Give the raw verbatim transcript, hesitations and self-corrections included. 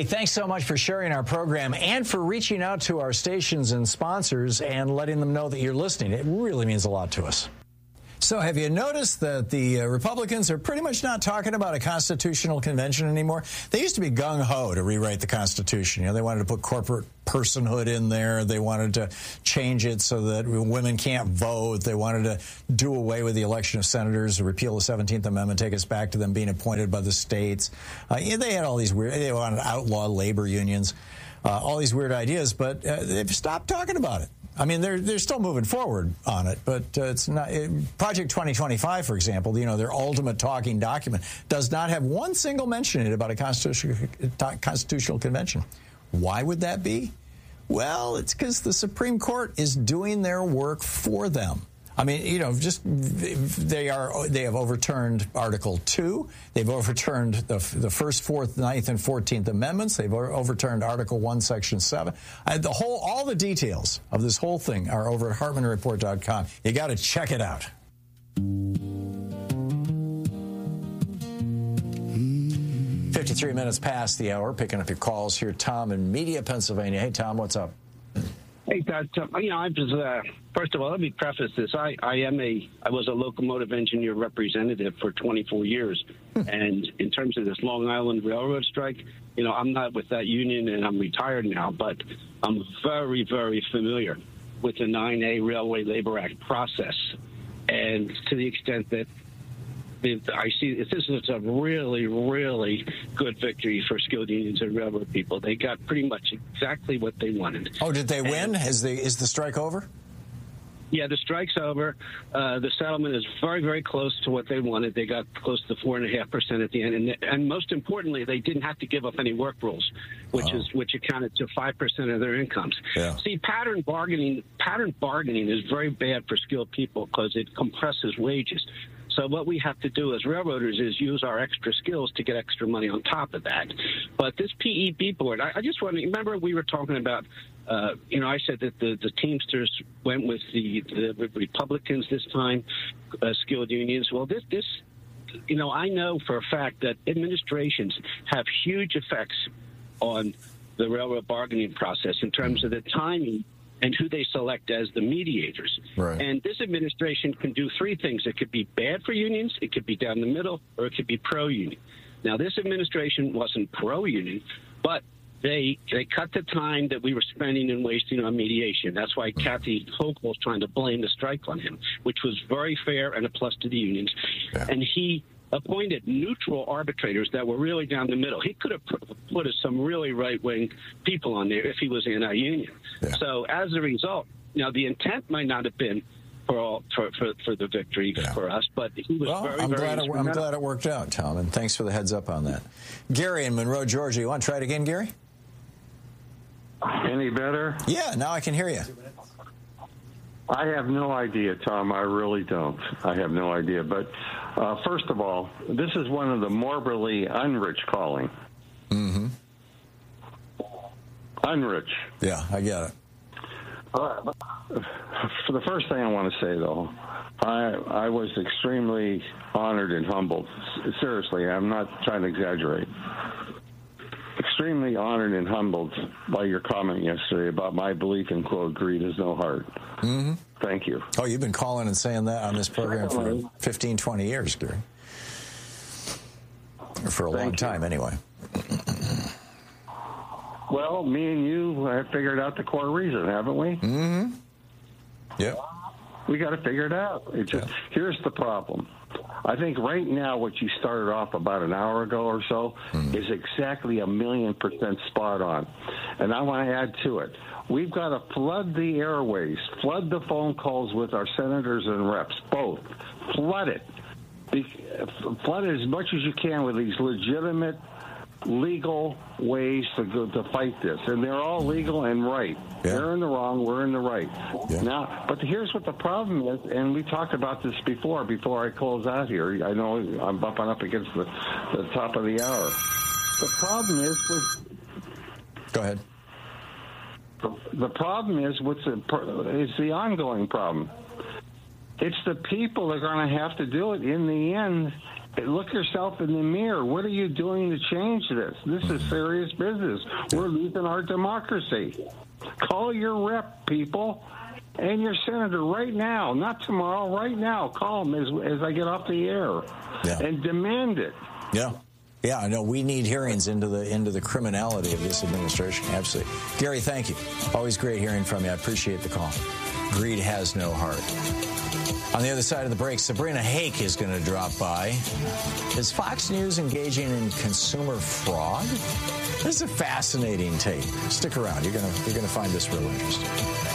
Hey, thanks so much for sharing our program and for reaching out to our stations and sponsors and letting them know that you're listening. It really means a lot to us. So have you noticed that the uh, Republicans are pretty much not talking about a constitutional convention anymore? They used to be gung-ho to rewrite the Constitution. You know, they wanted to put corporate personhood in there. They wanted to change it so that women can't vote. They wanted to do away with the election of senators, repeal the seventeenth Amendment, take us back to them being appointed by the states. Uh, yeah, they had all these weird, they wanted to outlaw labor unions, uh, all these weird ideas, but uh, they've stopped talking about it. I mean, they're they're still moving forward on it, but uh, it's not. It, Project twenty twenty-five, for example, you know, their ultimate talking document does not have one single mention in it about a constitutional constitutional convention. Why would that be? Well, it's because the Supreme Court is doing their work for them. I mean, you know, just they are they have overturned Article two. They've overturned the, the first, fourth, ninth, and fourteenth Amendments. They've overturned Article one, Section seven. Uh, the whole, all the details of this whole thing are over at Hartmann Report dot com. You got to check it out. fifty-three minutes past the hour. Picking up your calls here. Tom in Media, Pennsylvania. Hey, Tom, what's up? Hey, Todd. You know, I was, uh, first of all, let me preface this. I, I am a, I was a locomotive engineer representative for twenty-four years. And in terms of this Long Island Railroad strike, you know, I'm not with that union and I'm retired now, but I'm very, very familiar with the nine A Railway Labor Act process. And to the extent that I see this is a really, really good victory for skilled unions and railroad people. They got pretty much exactly what they wanted. Oh, did they and, win? Is the is the strike over? Yeah, the strike's over. Uh, the settlement is very, very close to what they wanted. They got close to four and a half percent at the end, and, and most importantly, they didn't have to give up any work rules, which oh. is which accounted to five percent of their incomes. Yeah. See, pattern bargaining, pattern bargaining is very bad for skilled people because it compresses wages. So what we have to do as railroaders is use our extra skills to get extra money on top of that. But this P E B board, I, I just want to remember we were talking about, uh, you know, I said that the, the Teamsters went with the, the Republicans this time, uh, skilled unions. Well, this, this, you know, I know for a fact that administrations have huge effects on the railroad bargaining process in terms of the timing and who they select as the mediators. Right. And this administration can do three things. It could be bad for unions, it could be down the middle, or it could be pro-union. Now, this administration wasn't pro-union, but they they cut the time that we were spending and wasting on mediation. That's why Kathy Hochul was trying to blame the strike on him, which was very fair and a plus to the unions. Yeah. And he appointed neutral arbitrators that were really down the middle. He could have put some really right-wing people on there if he was anti-union. Yeah. So as a result, you know, the intent might not have been for all, for, for, for the victory yeah. for us, but he was well, very, I'm very glad it, I'm glad it worked out, Tom, and thanks for the heads up on that. Gary in Monroe, Georgia. You want to try it again, Gary? Any better? Yeah, now I can hear you. I have no idea, Tom. I really don't. I have no idea. But uh, first of all, this is one of the morbidly unrich calling. Mm-hmm. Unrich. Yeah, I get it. Uh, for the first thing I want to say, though, I I was extremely honored and humbled. S- seriously, I'm not trying to exaggerate. Extremely honored and humbled by your comment yesterday about my belief in, quote, greed has no heart. Mm-hmm. Thank you. Oh, you've been calling and saying that on this program for fifteen, twenty years, Gary. For a Thank long you. time, anyway. Well, me and you have figured out the core reason, haven't we? Mm-hmm. Yep. We got to figure it out. It just, yeah. Here's the problem. I think right now what you started off about an hour ago or so mm. is exactly a million percent spot on. And I want to add to it. We've got to flood the airways, flood the phone calls with our senators and reps, both. Flood it. Be, flood it as much as you can with these legitimate, legal ways to go, to fight this. And they're all legal and right. Yeah. They're in the wrong, we're in the right. Yeah. Now, but here's what the problem is, and we talked about this before, before I close out here. I know I'm bumping up against the, the top of the hour. The problem is with... Go ahead. The, the problem is what's the, is the ongoing problem. It's the people that are going to have to do it in the end, Look yourself in the mirror. What are you doing to change this? This is serious business. We're losing our democracy. Call your rep, people, and your senator right now, not tomorrow, right now. Call them as, as I get off the air yeah. and demand it. Yeah. Yeah, I know. We need hearings into the into the criminality of this administration. Absolutely. Gary, thank you. Always great hearing from you. I appreciate the call. Greed has no heart. On the other side of the break, Sabrina Hake is going to drop by. Is Fox News engaging in consumer fraud? This is a fascinating tape. Stick around. You're going to you're going to find this real interesting.